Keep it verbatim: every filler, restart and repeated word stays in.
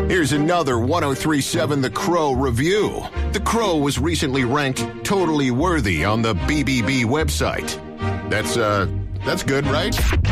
Here's another one oh three point seven The Crow review. The Crow was recently ranked totally worthy on the B B B website. That's, uh, that's good, right?